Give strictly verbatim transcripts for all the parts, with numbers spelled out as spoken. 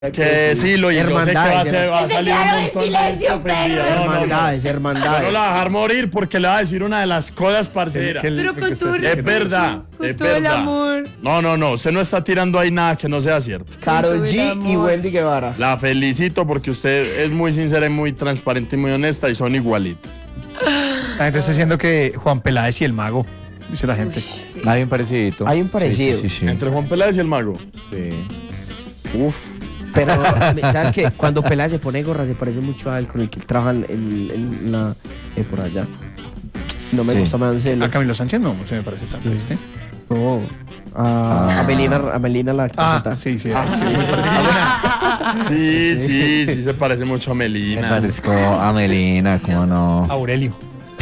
Que sí, lo yo sé que va a, ser, va a salir un montón silencio, de gente ofendida. perro. No, no, Hermandades, no. hermandades. Yo no la voy a dejar morir porque le va a decir una de las cosas, parcera. Que el- Pero con todo el Es verdad, con es todo el verdad. amor. No, no, no, usted no está tirando ahí nada que no sea cierto. Karol Con todo el G y amor. Wendy Guevara. La felicito porque usted es muy sincera y muy transparente y muy honesta y son igualitas. La gente está diciendo que Juan Peláez y el mago, dice la gente. Sí. Hay un parecido. Hay un parecido. Sí, sí, sí. Entre Juan Peláez y el mago. Sí. Uf. Pero, ¿sabes qué? Cuando Peláez se pone gorra, se parece mucho a él con el que trabaja en, en la. Eh, por allá. No me Sí. gusta más A el. Camilo Sánchez no se me parece tanto, ¿viste? No. A, a Melina, a Melina la Ah, cantata. sí, sí, sí, muy parecido. Sí, sí, sí se parece mucho a Me Melina. parezco a Melina, ¿cómo no? Aurelio.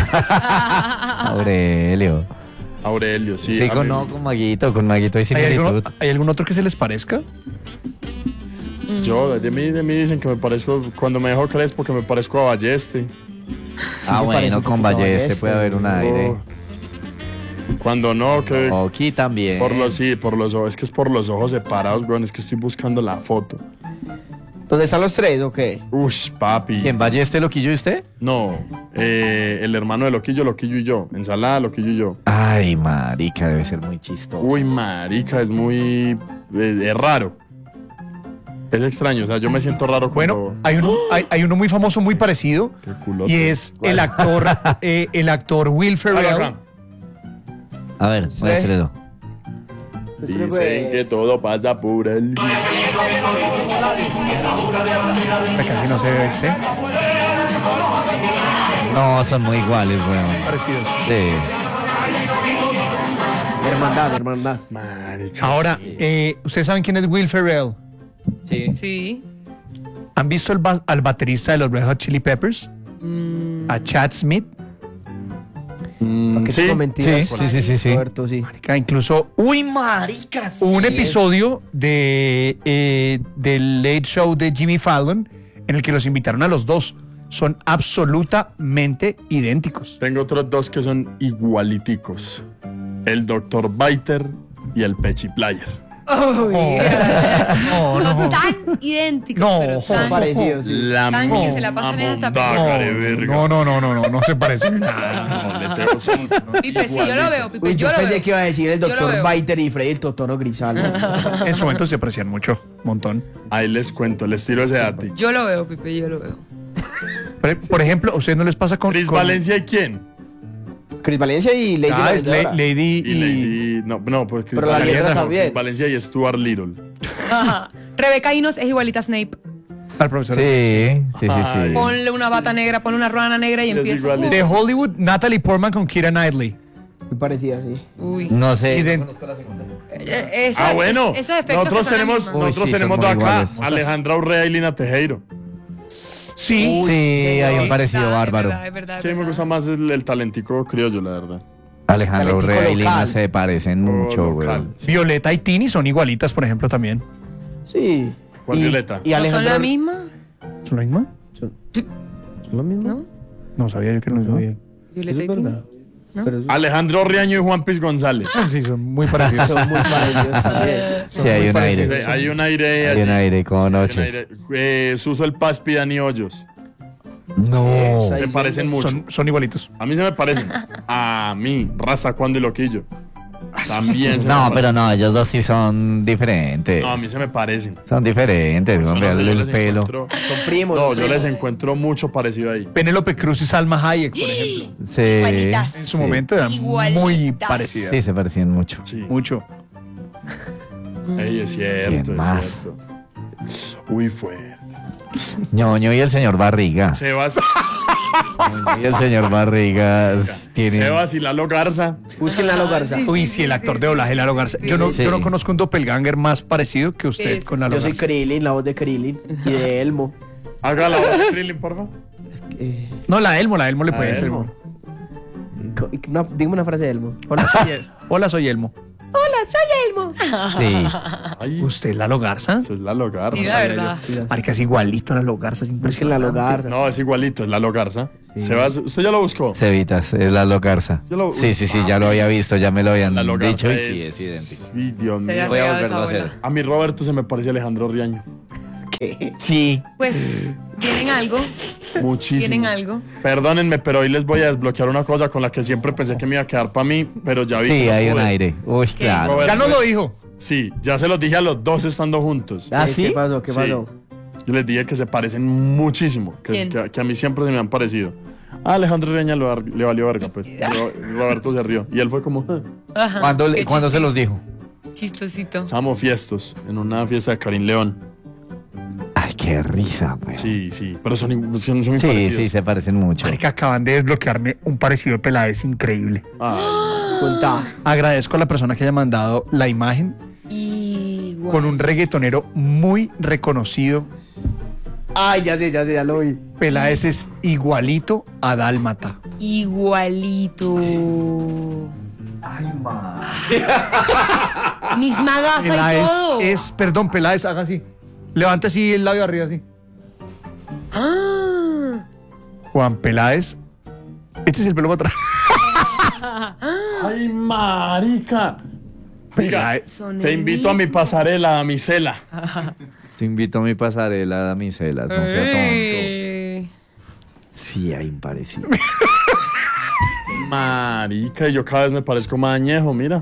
Aurelio. Aurelio, sí. Sí, a con, mí- no, con Maguito, con Maguito hay ¿Hay alguno, similitud. ¿Hay algún otro que se les parezca? Yo, de mí, de mí dicen que me parezco, cuando me dejo crespo, que me parezco a Balleste. Ah, se parece bueno, un con poquito a Balleste Balleste. puede haber un aire. Oh. Cuando no, que... Oki también. Por los, sí, por los ojos, es que es por los ojos separados, weón, es que estoy buscando la foto. ¿Dónde están los tres o qué? Ush, papi. ¿Quién, Balleste, Loquillo y usted? No, eh, el hermano de Loquillo, Loquillo y yo. Ensalada, Loquillo y yo. Ay, marica, debe ser muy chistoso. Uy, marica, es muy... Es, es raro. Es extraño, o sea, yo me siento raro cuando... Bueno, hay uno, hay, hay uno muy famoso, muy parecido. Qué culote. Y es el actor, eh, el actor Will Hágalo Ferrell. acá. A ver, muéstrelo. Dicen que todo pasa por el... La casi no se ve, ¿viste? No, son muy iguales, weón. Parecidos. Sí. Hermandad, hermandad. Marica. Ahora, eh, ¿ustedes saben quién es Will Ferrell? Sí. Sí. ¿Han visto el ba- al baterista de los Red Hot Chili Peppers? A Chad Smith. Mm, ¿Qué sí, tengo mentiras? sí, sí, sí, sí, sí. Roberto, sí. Marica, incluso Uy, marica. hubo un episodio de eh, del Late Show de Jimmy Fallon en el que los invitaron a los dos. Son absolutamente idénticos. tengo otros dos que son igualiticos. El doctor Biter y el Pechi Player. Oh, yeah. No, Son no. tan idénticos, No, pero son tan... parecidos, sí. La Tan que misma se la pasan en esta mondaca película. de verga. No, no, no, no, no, no se parecen en nada. No, le tengo- son Pipe, sí, yo lo veo, Pipe, Uy, yo yo lo pensé veo. que iba a decir el Yo lo doctor veo. Biter y Freddy el Totoro Grisal. En su momento se parecían mucho, montón. Ahí les cuento, les tiro ese dati. Yo lo veo, Pipe, yo lo veo. Por, por ejemplo, ¿a ustedes no les pasa con... Chris con- Valencia y quién? Chris Valencia y Lady Ah, la es La- Vendedora. Lady Y, y... Lady. No, no, pues Chris Pero la Valencia, letra no, también. Chris Valencia y Stuart Little. Ajá. Rebeca Inos es igualita a Snape. al profesor. Sí, sí, sí, Ay. sí. Ponle una bata negra, ponle una ruana negra y Es empieza. igualita. De Hollywood, Natalie Portman con Keira Knightley. Muy parecida, sí. Uy. No sé. Ident- Eh, eso- Ah, bueno. es- esos efectos Nosotros que son la tenemos, misma. Uy, nosotros sí, son tenemos muy de acá iguales. Alejandra Urrea y Lina Tejero. Sí. Sí, hay un Es parecido verdad, bárbaro. Es verdad, es verdad, Es que a es mí me verdad. gusta más el, el talentico criollo, la verdad. Alejandro Talentico Urrea y Lina local. se parecen mucho, O local. weón. Violeta y Tini son igualitas, por ejemplo, también. Sí. ¿Cuál Y- Violeta? Y ¿No son Alejandro. la misma? ¿Son la misma? ¿Son lo mismo? ¿No? No sabía yo que no sabía. Violeta y Eso es Tini. verdad. Pero eso- Alejandro Riaño y Juan Piz González. Ah, sí, son muy parecidos. son muy parecidos también. Sí, hay un Sí, aire. hay un aire Hay allí. un aire como Sí, hay un noches. aire. Eh, Suso el Pazpi y Dani Hoyos. No. Se parecen mucho. Son, son igualitos. A mí se me parecen. A mí, Raza, Cuando y Loquillo. También se me No, parecen. pero no, ellos dos sí son diferentes. No, a mí se me parecen. Son diferentes, No, hombre, no sé, yo el les pelo. encuentro- Son primos. No, son yo les primos. encuentro mucho parecido ahí. Penélope Cruz y Salma Hayek, por ejemplo. Sí. Igualitas. En su momento eran Igualitas. muy parecidas. Sí, se parecían mucho. Sí. Mucho. Ey, es cierto, ¿Quién es más? cierto. Uy, fue. Ñoño y el señor Barriga. Sebas, Y el señor Barriga tiene. Sebas y Lalo Garza. Busquen Lalo Garza. Uy, sí, el actor de doblaje, Lalo Garza. Yo no, Sí. yo no conozco un doppelganger más parecido que usted Sí. con Lalo Yo soy Garza. Krillin, la voz de Krillin y de Elmo. Haga la voz de Krillin, por favor. Eh, No, la Elmo, la Elmo le La puede ser. Elmo. co- una- dime una frase de Elmo. Hola, soy, El- Hola, soy Elmo. Hola, soy Elmo. Sí. Ay, ¿Usted es Lalo Garza? eso es Lalo Garza. Y la verdad. Marica, es igualito a Lalo Garza. Es Busquen Lalo impresionante. Garza. No, es igualito, es Lalo Garza. Sebas, ¿usted ya lo buscó? Cevitas, es la Locarza. Yo lo- Sí, sí, sí, ya lo había visto, ya me lo habían Lalo Garza dicho y es... sí, es idéntico. Ay, Dios Se mío. había Voy a regado volverlo esa a hacer. abuela. A mi Roberto se me parece a Alejandro Riaño. Sí. Pues tienen algo, Muchísimo. tienen algo. Perdónenme, pero hoy les voy a desbloquear una cosa con la que siempre pensé que me iba a quedar para mí, pero ya vi que Sí, no hay un pude. aire. Uy, claro. Robert, Ya nos lo dijo. Sí, ya se los dije a los dos estando juntos. ¿Ah, ¿Qué- sí? ¿Qué pasó? ¿Qué Sí. pasó? Yo les dije que se parecen muchísimo, que, ¿Quién? que- que a mí siempre se me han parecido. A Alejandro Reña le, var- le valió verga, pues. Ro- Roberto se rió. Y él fue como, "Ah". Ajá, ¿Cuándo, le- qué ¿cuándo se los dijo? Chistosito. Estábamos fiestos en una fiesta de Karim León. Ay, qué risa, güey. Sí, Sí, sí, pero son, son, son muy sí, parecidos. se parecen mucho. Marica, acaban de desbloquearme un parecido de Peláez increíble. Ay, Contá. Agradezco a la persona que haya mandado la imagen Igual. con un reggaetonero muy reconocido. Ay, ya sé, ya sé, ya lo vi. Peláez es igualito a Dálmata. Igualito. Misma gafa y Peláez todo. es, perdón, Peláez, haga así. Levanta así el labio arriba, así. Ah, Juan Peláez, échese el pelo para atrás. Ay, marica. Mira, Peláez. son te el invito a mi mismo. pasarela, a mi cela. Te invito a mi pasarela, damiselas, no sea tonto. Ey. Sí, hay un parecido. Marica, y yo cada vez me parezco más añejo, mira.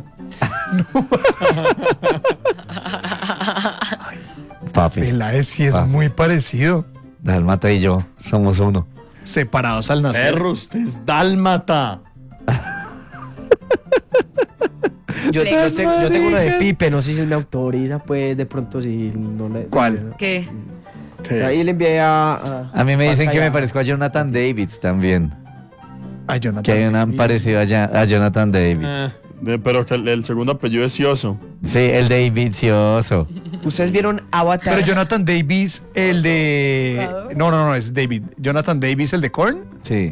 Papi, Peláez sí es Papi. muy parecido. Dalmata y yo somos uno. Separados al nacer. Perro, usted es dálmata. Yo, yo Flex. tengo, yo tengo uno de Pipe, no sé si él me autoriza, pues de pronto si no le. ¿Cuál? ¿Qué? ¿Qué? Ahí le envié a. a- A mí me dicen que me pantalla. parezco a Jonathan Davids también. Ay, Jonathan. Que hay una Davis. parecido a, Ja- a Jonathan Davids. Eh, de- pero que el, el segundo apellido es Cioso. Sí, el Davidcioso. Ustedes vieron Avatar. Pero Jonathan Davis, el de. No, no, no, es David. Jonathan Davis, el de Korn. Sí.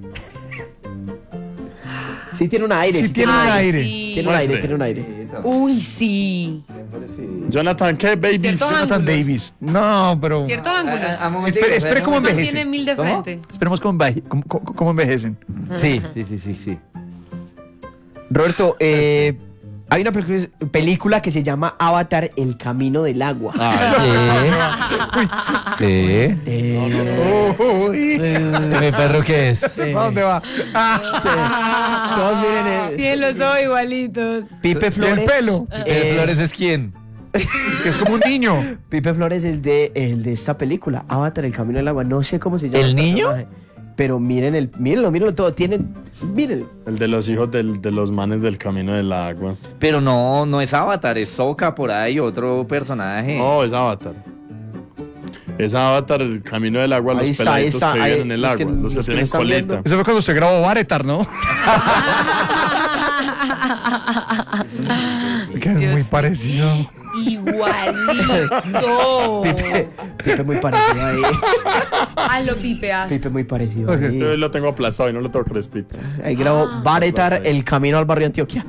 Sí, tiene un aire. Sí, tiene un Ay, aire. sí. Tiene un aire, Muestre. tiene un aire. Uy, sí. Jonathan, ¿qué, baby? Ciertos Jonathan ángulos. Davis. No, pero. Ciertos ángulos. Espere, espere cómo Uno envejece. tiene mil de ¿Cómo? frente. Esperemos cómo, enveje- cómo- cómo- cómo envejecen. Sí, sí, sí, sí, sí. Roberto, eh, hay una película, película que se llama Avatar, El Camino del Agua. Sí. Sí. Eh, ¿Mi perro qué es? ¿Para dónde va? todos miren eh, Tienen los ojos igualitos. Pipe Flores. pelo? eh, ¿El Flores es quién? Que es como un niño. Pipe Flores es de, el de esta película, Avatar, El Camino del Agua. No sé cómo se llama. ¿El niño? personaje, pero miren el, mírenlo, mírenlo todo. Tienen, miren. El de los hijos del- de los manes del camino del agua. Pero no, no es Avatar, es Sokka por ahí, otro personaje. No, es Avatar. Es Avatar, el camino del agua, los Ahí está, ahí peladitos está, que ahí- viven en el los agua, que- los que los que tienen lo están colita. viendo. Eso fue cuando usted grabó Baretar, ¿no? Que es Dios muy mío. parecido. Igualito. Pipe, Pipe muy parecido ahí. Hazlo, Pipe, haz. Pipe muy parecido ahí. Yo lo tengo aplastado y no lo tengo crespito. Ahí grabó Baretar, El Camino al Barrio Antioquia.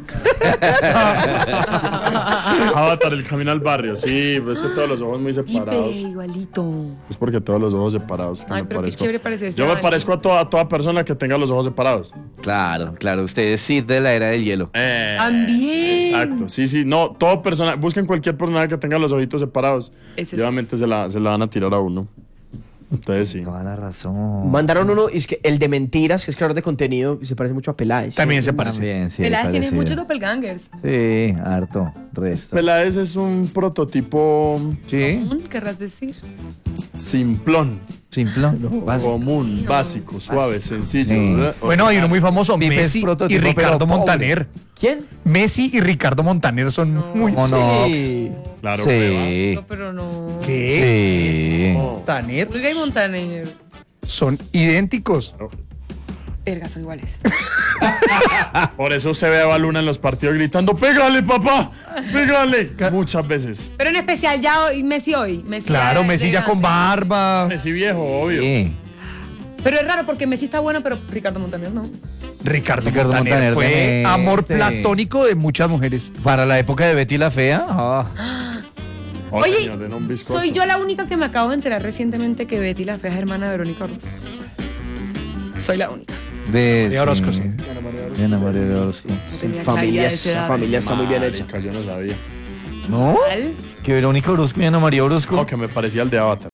Avatar, el camino al barrio. Sí, pero es que todos los ojos muy Pipe, separados. igualito. Es porque todos los ojos separados. que Ay, me pero qué parezco. chévere parecerse Yo a me alguien. parezco a toda, a toda persona que tenga los ojos separados. Claro, claro, usted es Sid de la era del hielo. Eh, También. Exacto, sí, sí. No, todo persona, busquen cualquier personaje que tenga los ojitos separados. Ese Y sí. obviamente se la, se la van a tirar a uno. Entonces sí. Toda la razón. Mandaron uno, y es que el de mentiras, que es creador de contenido, y se parece mucho a Peláez. También se parece. También, sí. Peláez tiene parecido. muchos doppelgangers. Sí, harto, resto. Peláez es un prototipo Sí, ¿Común, querrás decir? simplón, simple. común, básico, suave, sencillo. Sí. ¿verdad? Bueno, hay uno muy famoso, Pipe es Messi y prototipo, Ricardo pero pobre. Montaner. ¿Quién? Messi y Ricardo Montaner son muy... ¿Cómo no? Sí. Claro que Sí. No, pero no. ¿Qué? Sí. Montaner Olga y Montaner. son idénticos. va. Verga, son iguales. Por eso se ve a Baluna en los partidos gritando, ¡pégale, papá! ¡Pégale! Muchas veces. Pero en especial ya hoy, Messi hoy. Messi Claro, ya Messi de ya con grande. barba. Messi viejo, obvio. Sí. Pero es raro porque Messi está bueno, pero Ricardo Montaner no. Ricardo, Ricardo Montaner, Montaner fue de- amor de- platónico de muchas mujeres. Para la época de Betty la Fea. ah. Oh, Oye, señor, era un bizcocho. soy yo la única que me acabo de enterar recientemente que Betty la Fea es hermana de Verónica Orozco. Soy la única. De, De Orozco, sí. De Ana María de Orozco. No tenía claridad Familia, de esa esa edad. familia está muy bien hecha. Marica, yo no sabía. ¿No? ¿Cuál? Que Verónica Orozco y Ana María Orozco. No, que me parecía el de Avatar.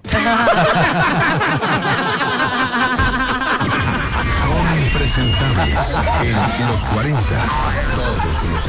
Son impresentables en los cuarenta. Todos los